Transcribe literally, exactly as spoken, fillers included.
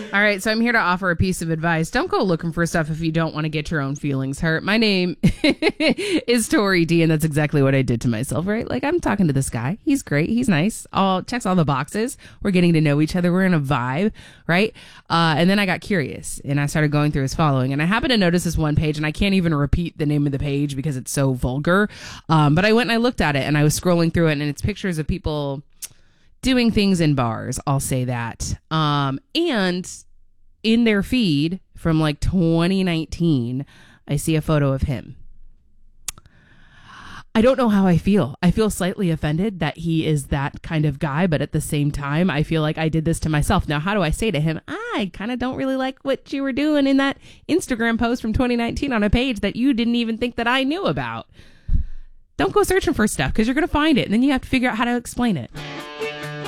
All right, so I'm here to offer a piece of advice. Don't go looking for stuff if you don't want to get your own feelings hurt. My name is Tori D, and that's exactly what I did to myself, right? Like, I'm talking to this guy. He's great. He's nice. All checks all the boxes. We're getting to know each other. We're in a vibe, right? Uh, and then I got curious, and I started going through his following. And I happened to notice this one page, and I can't even repeat the name of the page because it's so vulgar. Um, but I went and I looked at it, and I was scrolling through it, and it's pictures of people doing things in bars. I'll say that. Um, and in their feed from like twenty nineteen, I see a photo of him. I don't know how I feel. I feel slightly offended that he is that kind of guy, but at the same time, I feel like I did this to myself. Now, how do I say to him, I kind of don't really like what you were doing in that Instagram post from twenty nineteen on a page that you didn't even think that I knew about? Don't go searching for stuff because you're going to find it, and then you have to figure out how to explain it.